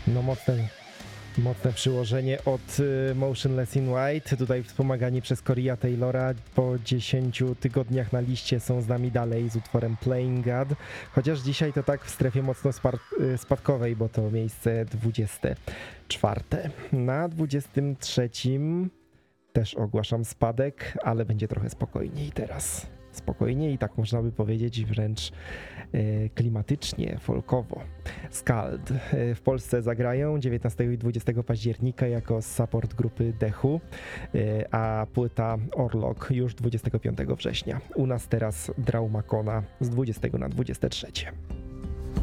No mocne przyłożenie od Motionless in White. Tutaj wspomagani przez Coreya Taylora. Po 10 tygodniach na liście są z nami dalej z utworem Playing God. Chociaż dzisiaj to tak w strefie mocno spadkowej, bo to miejsce 24. Na 23 też ogłaszam spadek, ale będzie trochę spokojniej teraz. Spokojniej, tak można by powiedzieć, wręcz klimatycznie, folkowo. Skald w Polsce zagrają 19 i 20 października jako support grupy Dechu, a płyta Orlok już 25 września. U nas teraz Draumakona z 20 na 23.